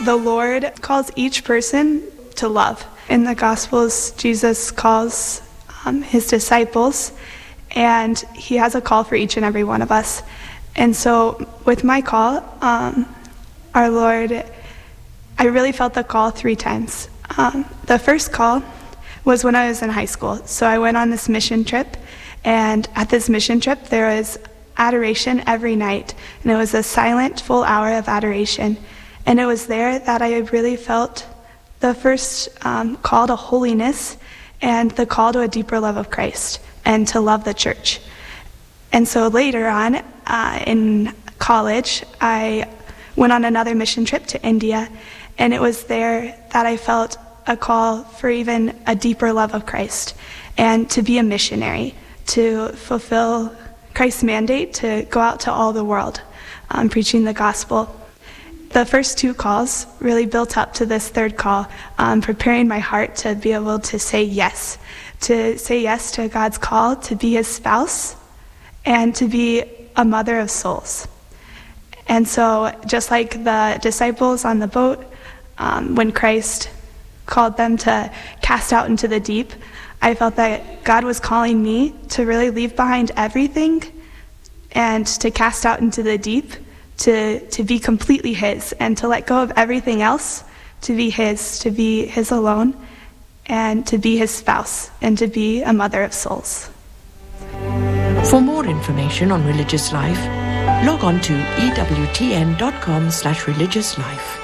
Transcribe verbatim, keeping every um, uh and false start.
The Lord calls each person to love. In the Gospels, Jesus calls um, his disciples, and he has a call for each and every one of us. And so with my call, um, our Lord, I really felt the call three times. Um, the first call was when I was in high school. So I went on this mission trip, and at this mission trip there was adoration every night, and it was a silent full hour of adoration. And it was there that I really felt the first um, call to holiness and the call to a deeper love of Christ and to love the church. And so later on uh, in college, I went on another mission trip to India, and it was there that I felt a call for even a deeper love of Christ and to be a missionary, to fulfill Christ's mandate to go out to all the world, um, preaching the gospel. The first two calls really built up to this third call, um, preparing my heart to be able to say yes, to say yes to God's call to be his spouse and to be a mother of souls. And so just like the disciples on the boat, um, when Christ called them to cast out into the deep, I felt that God was calling me to really leave behind everything and to cast out into the deep, to, to be completely his, and to let go of everything else, to be his, to be his alone, and to be his spouse, and to be a mother of souls. For more information on religious life, log on to E W T N dot com slash religious life.